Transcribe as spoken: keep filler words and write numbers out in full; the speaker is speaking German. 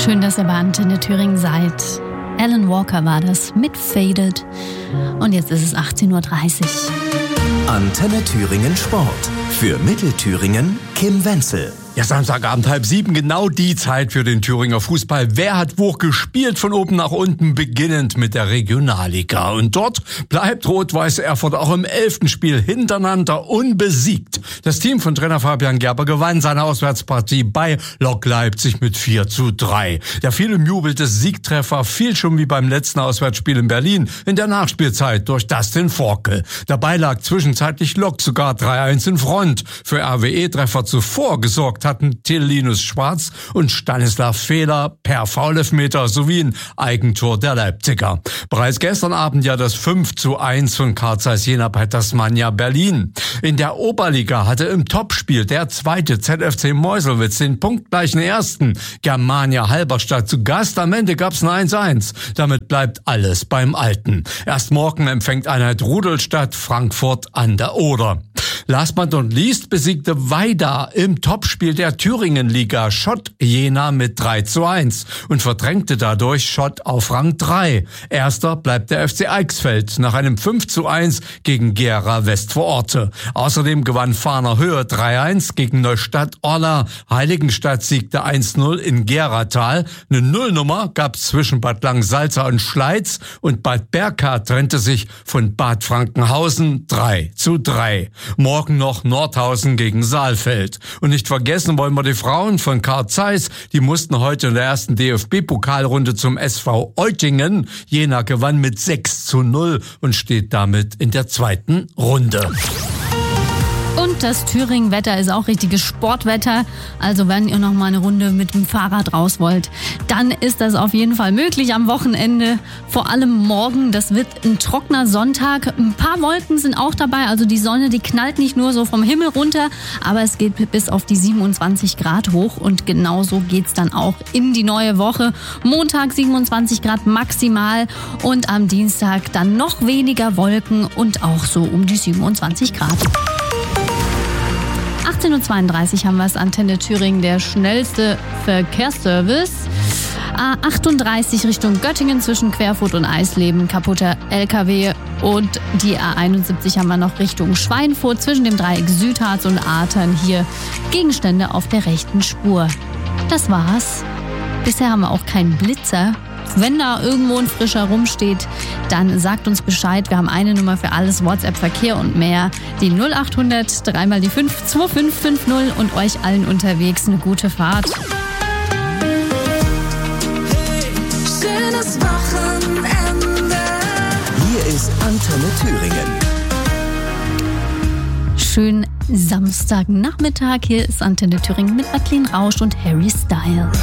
Schön, dass ihr bei Antenne Thüringen seid. Alan Walker war das mit Faded. Und jetzt ist es achtzehn Uhr dreißig. Antenne Thüringen Sport. Für Mittelthüringen Kim Wenzel. Ja, Samstagabend halb sieben, genau die Zeit für den Thüringer Fußball. Wer hat wo gespielt von oben nach unten, beginnend mit der Regionalliga. Und dort bleibt Rot-Weiß Erfurt auch im elften Spiel hintereinander unbesiegt. Das Team von Trainer Fabian Gerber gewann seine Auswärtspartie bei Lok Leipzig mit vier zu drei. Der viel umjubelte Siegtreffer fiel schon wie beim letzten Auswärtsspiel in Berlin in der Nachspielzeit durch Dustin Forkel. Dabei lag zwischenzeitlich Lok sogar drei eins in Front. Für R W E-Treffer zuvor gesorgt hatten Till Linus Schwarz und Stanislav Fehler per Foulelfmeter sowie ein Eigentor der Leipziger. Bereits gestern Abend ja das fünf zu eins von Carl Zeiss Jena bei Tasmania Berlin. In der Oberliga hatte im Topspiel der zweite Z F C Meuselwitz den punktgleichen ersten Germania Halberstadt zu Gast. Am Ende gab's ein eins eins. Damit bleibt alles beim Alten. Erst morgen empfängt Einheit Rudolstadt Frankfurt an der Oder. Last but not least besiegte Weida im Topspiel der Thüringenliga Schott Jena mit drei zu eins und verdrängte dadurch Schott auf Rang drei. Erster bleibt der F C Eichsfeld nach einem fünf zu eins gegen Gera Westvororte. Außerdem gewann Fahner Höhe drei eins gegen Neustadt Orla. Heiligenstadt siegte eins null in Geratal. Eine Nullnummer gab's zwischen Bad Langensalza und Schleiz und Bad Berka trennte sich von Bad Frankenhausen drei zu drei. Morgen noch Nordhausen gegen Saalfeld. Und nicht vergessen wollen wir die Frauen von Carl Zeiss. Die mussten heute in der ersten D F B-Pokalrunde zum S V Eutingen. Jena gewann mit sechs zu null und steht damit in der zweiten Runde. Und das Thüringen-Wetter ist auch richtiges Sportwetter. Also wenn ihr noch mal eine Runde mit dem Fahrrad raus wollt, dann ist das auf jeden Fall möglich am Wochenende. Vor allem morgen, das wird ein trockener Sonntag. Ein paar Wolken sind auch dabei. Also die Sonne, die knallt nicht nur so vom Himmel runter, aber es geht bis auf die siebenundzwanzig Grad hoch. Und genauso geht's dann auch in die neue Woche. Montag siebenundzwanzig Grad maximal und am Dienstag dann noch weniger Wolken und auch so um die siebenundzwanzig Grad. achtzehn Uhr zweiunddreißig haben wir es, Antenne Thüringen, der schnellste Verkehrsservice. A achtunddreißig Richtung Göttingen zwischen Querfurt und Eisleben, kaputter L K W. Und die A einundsiebzig haben wir noch Richtung Schweinfurt zwischen dem Dreieck Südharz und Artern. Hier Gegenstände auf der rechten Spur. Das war's. Bisher haben wir auch keinen Blitzer. Wenn da irgendwo ein frischer rumsteht, dann sagt uns Bescheid. Wir haben eine Nummer für alles, WhatsApp, Verkehr und mehr. Die null acht hundert, dreimal die fünf, zwei fünf fünf null und euch allen unterwegs eine gute Fahrt. Hey, schönes Wochenende. Hier ist Antenne Thüringen. Schönen Samstagnachmittag. Hier ist Antenne Thüringen mit Madeleine Rausch und Harry Styles.